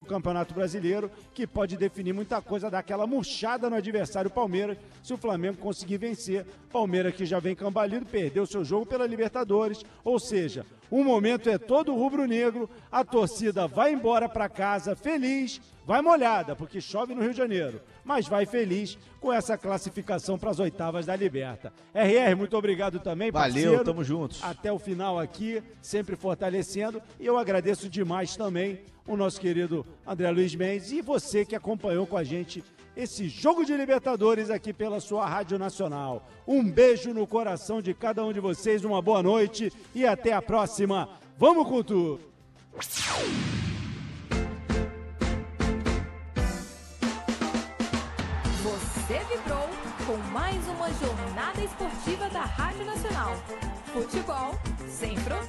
Campeonato Brasileiro, que pode definir muita coisa, dar aquela murchada no adversário Palmeiras, se o Flamengo conseguir vencer. Palmeiras que já vem cambaleando, perdeu seu jogo pela Libertadores, ou seja, o momento é todo rubro-negro, a torcida vai embora para casa feliz, vai molhada, porque chove no Rio de Janeiro, mas vai feliz com essa classificação para as oitavas da Liberta. RR, muito obrigado também, parceiro. Valeu, tamo juntos. Até o final aqui, sempre fortalecendo, e eu agradeço demais também o nosso querido André Luiz Mendes e você que acompanhou com a gente esse jogo de Libertadores aqui pela sua Rádio Nacional. Um beijo no coração de cada um de vocês, uma boa noite e até a próxima. Vamos com tudo! Você vibrou com mais uma jornada esportiva da Rádio Nacional. Futebol sem fronteiras.